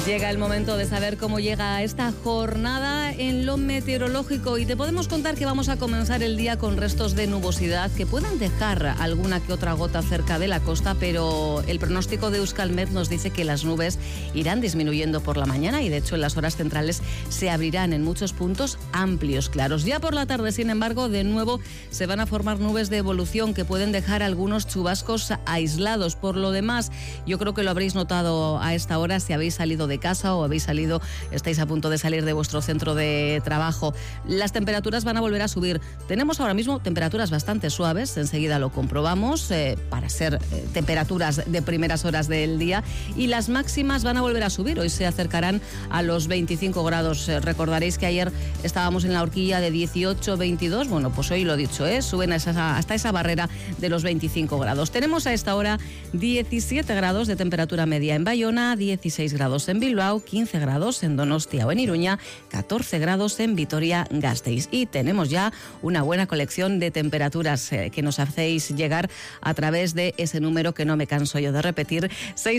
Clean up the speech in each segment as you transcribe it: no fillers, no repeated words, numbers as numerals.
Llega el momento de saber cómo llega esta jornada en lo meteorológico y te podemos contar que vamos a comenzar el día con restos de nubosidad que pueden dejar alguna que otra gota cerca de la costa, pero el pronóstico de Euskalmet nos dice que las nubes irán disminuyendo por la mañana y de hecho en las horas centrales se abrirán en muchos puntos amplios claros. Ya por la tarde, sin embargo, de nuevo se van a formar nubes de evolución que pueden dejar algunos chubascos aislados. Por lo demás, yo creo que lo habréis notado a esta hora si habéis salido de casa o estáis a punto de salir de vuestro centro de trabajo. Las temperaturas van a volver a subir. Tenemos ahora mismo temperaturas bastante suaves, enseguida lo comprobamos, para ser temperaturas de primeras horas del día, y las máximas van a volver a subir. Hoy se acercarán a los 25 grados. Recordaréis que ayer estábamos en la horquilla de 18-22. Bueno, pues hoy lo dicho, suben hasta esa barrera de los 25 grados. Tenemos a esta hora 17 grados de temperatura media en Bayona, 16 grados en Bilbao, 15 grados en Donostia o en Iruña, 14 grados en Vitoria-Gasteiz. Y tenemos ya una buena colección de temperaturas que nos hacéis llegar a través de ese número que no me canso yo de repetir,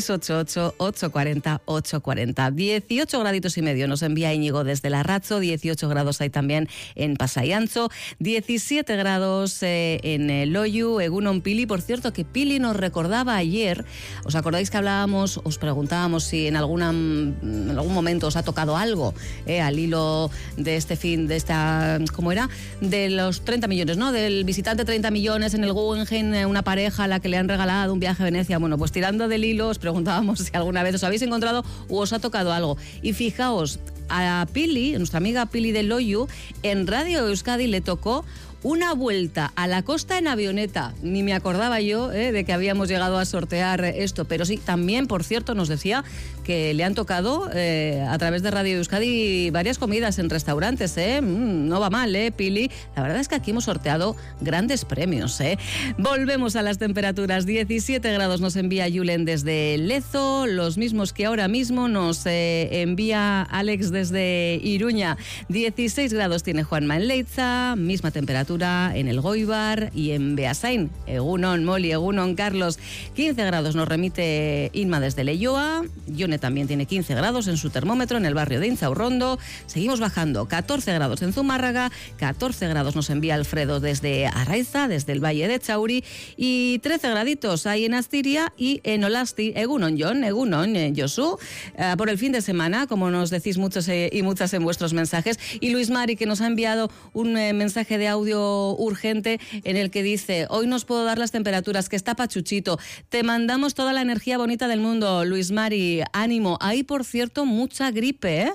688-840-840. 18 graditos y medio nos envía Íñigo desde Larrazo, 18 grados hay también en Pasai Antxo, 17 grados en Loiu, Egunon Pili. Por cierto, que Pili nos recordaba ayer, ¿os acordáis que hablábamos, os preguntábamos si en algún momento os ha tocado algo al hilo de este fin, de esta, ¿cómo era? De los 30 millones, ¿no? Del visitante 30 millones en el Guggenheim, una pareja a la que le han regalado un viaje a Venecia. Bueno, pues tirando del hilo os preguntábamos si alguna vez os habéis encontrado o os ha tocado algo. Y fijaos, a Pili, nuestra amiga Pili de Loiu, en Radio Euskadi le tocó una vuelta a la costa en avioneta. Ni me acordaba yo de que habíamos llegado a sortear esto, pero sí, también, por cierto, nos decía que le han tocado a través de Radio Euskadi varias comidas en restaurantes. No va mal, Pili. La verdad es que aquí hemos sorteado grandes premios. Volvemos a las temperaturas. 17 grados nos envía Julen desde Lezo, los mismos que ahora mismo nos envía Alex desde Iruña. 16 grados tiene Juanma en Leitza, misma temperatura en el Goibar y en Beasain. Egunon Moli, Egunon Carlos. 15 grados nos remite Inma desde Leioa. Yone también tiene 15 grados en su termómetro en el barrio de Inzaurrondo. Seguimos bajando. 14 grados en Zumárraga, 14 grados nos envía Alfredo desde Arraiza, desde el Valle de Chauri, y 13 graditos hay en Astiria y en Olasti. Egunon Jon, Egunon Josu. Por el fin de semana, como nos decís muchos y muchas en vuestros mensajes. Y Luis Mari, que nos ha enviado un mensaje de audio urgente en el que dice: hoy nos puedo dar las temperaturas, que está pachuchito. Te mandamos toda la energía bonita del mundo, Luis Mari, ánimo. Hay, por cierto, mucha gripe,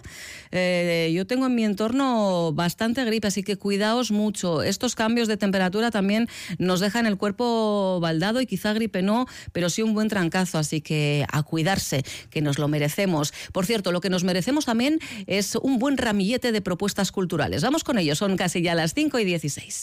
yo tengo en mi entorno bastante gripe, así que cuidaos mucho. Estos cambios de temperatura también nos dejan el cuerpo baldado y quizá gripe no, pero sí un buen trancazo, así que a cuidarse, que nos lo merecemos. Por cierto, lo que nos merecemos también es un buen ramillete de propuestas culturales. Vamos con ello, son casi ya las 5:16.